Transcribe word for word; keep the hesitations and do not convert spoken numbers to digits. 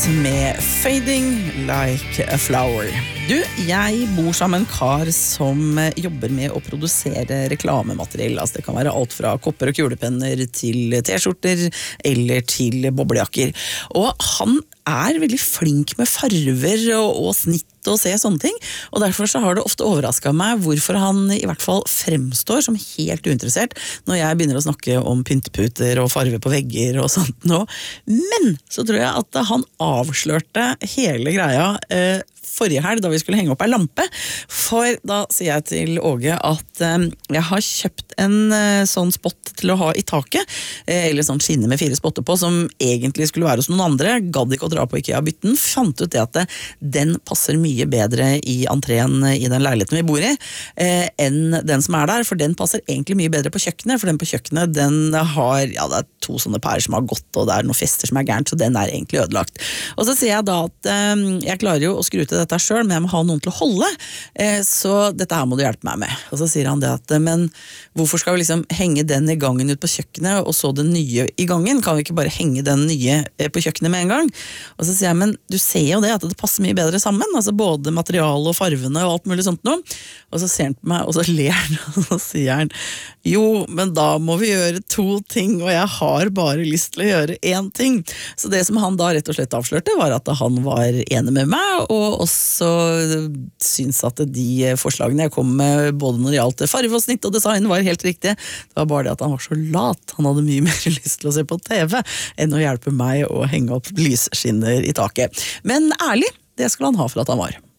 Med Fading Like a Flower. Du, jeg bor sammen med en kar som jobber med å produsere reklamemateriell. Altså det kan være alt fra kopper og kulepenner til t-skjorter eller til boblejakker. Og han er veldig flink med farver og, og snitt og se sånne ting. Og derfor så har det ofte overrasket meg hvorfor han i hvert fall fremstår som helt uinteressert når jeg begynner å snakke om pynteputer og farve på vegger og sånt nå. Men så tror jeg at han avslørte hele greia eh, forrige helg da vi skulle henge opp en lampe, for da sier jeg til Åge at eh, jeg har kjøpt en eh, sånn spott til å ha i taket, eh, eller sånn skinne med fire spotter på, som egentlig skulle være hos noen andre, gadd ikke å dra på IKEA-bytten, fant ut det at det, den passer mye bedre i entreen i den leiligheten vi bor i, eh, enn den som er der, for den passer egentlig mye bedre på kjøkkenet, for den på kjøkkenet, den har, ja, det er to sånne pærer som har gått, og det er noen fester som er gærent, så den er egentlig ødelagt. Og så sier jeg da at eh, jeg klarer jo å skru til dette selv, men jeg må ha noen til å holde, eh, så dette her må du hjelpe meg med. Og så sier han det at, men hvorfor skal vi liksom henge den i gangen ut på kjøkkenet, og så den nye i gangen? Kan vi ikke bare henge den nye eh, på kjøkkenet med en gang? Og så sier jeg, men du ser jo det at det passer mye bedre sammen, altså både materiale og farvene og alt mulig sånt noe. Og så ser han på meg, og så ler han, og så sier han, jo, men da må vi gjøre to ting, og jeg har bare lyst til å gjøre én ting. Så det som han da rett og slett avslørte, var at han var enig med meg, og også syns at de forslagene jeg kom med, både når det gjaldt farve og snitt og design, var helt riktige. Det var bare det at han var så lat. Han hadde mye mer lyst til å se på T V enn å hjelpe meg å henge opp lysskinner i taket. Men ærlig, det skulle han ha for at han var.